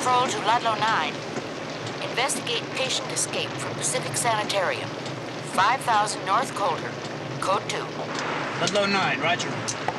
Patrol to Ludlow 9. Investigate patient escape from Pacific Sanitarium. 5000 North Coulter. Code 2. Ludlow 9, roger.